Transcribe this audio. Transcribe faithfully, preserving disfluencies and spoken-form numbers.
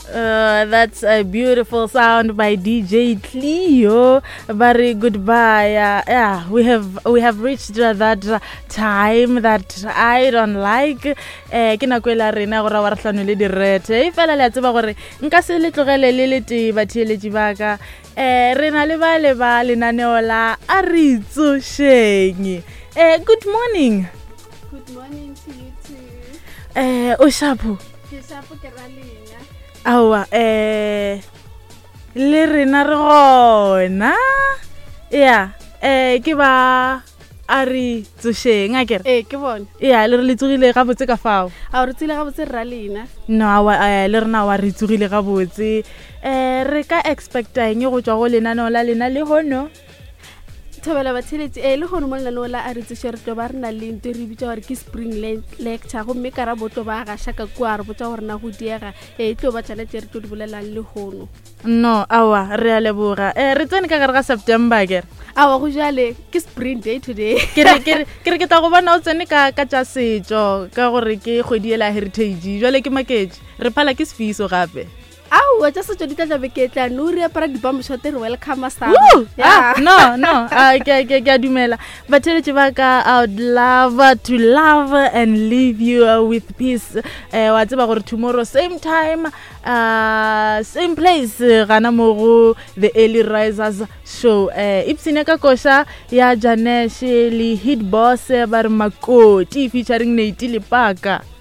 Uh, that's a beautiful sound by D J Cleo. Very goodbye. Uh, yeah, we have we have reached uh, that uh, time that I don't like. Eh, ke nako ela rena go ra wa hlano le direte. E fela le tseba gore nka se le tlogele le le ti ba theletši baka. Eh, rena le ba le ba lenaneo la Aritso Sheng. Eh, good morning. Good morning to you too. Eh, o shapo. Ke shapo ke ralena. Awa, eh, le rena re gona. Yeah, eh, ke ba Aritso Sheng a kere. Eh, ke bona. Yeah, le re le tsogile ga botse ka fao. A re tsile ga botse ralena. No, awa, eh, le rena wa re tsogile ga botse. Eh, re ka expecta eng go tswa go lenaneo la lena le hono? Thobela batheletsi eh le gono mo lenaneo la Aritso Sheng to ba rena le ntwe re bitsa gore ke spring lecture go mme ka ra botlo ba ga shaka kwa re botsa gore na go diega eh tlo ba tsala tse re tlo di bolelang le gono. No, awa, re a leboga. Eh, re tsene ka gare ga September kere. Awa go jale ke spring day today. Kere kere kere ke tla go bona o tsene ka ka tsa setso ka gore ke kgwedi ela heritage. Jwale ke maketše. Re phala ke sefiso gape. Awa tsa setso di tla tla beketla no re apara di bomb shot re welcome us. Ah, no, no. Ah, ke ke ke dumela. Batheletši ba ka, I would love to love and leave you uh, with peace. Eh, wa tseba gore tomorrow same time, uh, same place gana mo go the Early Risers show. Eh, ipsine ka kosha ya Janesh le hit boss ba re Makoti featuring Nate Lepaka.